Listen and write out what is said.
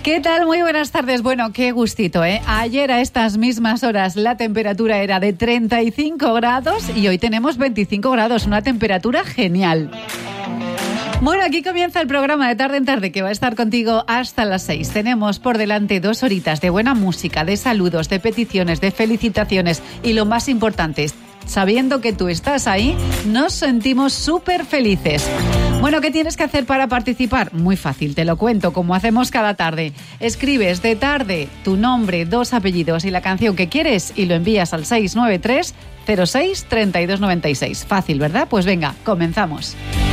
¿Qué tal? Muy buenas tardes. Bueno, qué gustito, ¿eh? Ayer a estas mismas horas la temperatura era de 35 grados y hoy tenemos 25 grados, una temperatura genial. Bueno, aquí comienza el programa de Tarde en Tarde que va a estar contigo hasta las 6. Tenemos por delante 2 horitas de buena música, de saludos, de peticiones, de felicitaciones y lo más importante, sabiendo que tú estás ahí, nos sentimos súper felices. Bueno, ¿qué tienes que hacer para participar? Muy fácil, te lo cuento, como hacemos cada tarde. Escribes de tarde tu nombre, 2 apellidos y la canción que quieres y lo envías al 693 06 32 96. Fácil, ¿verdad? Pues venga, comenzamos.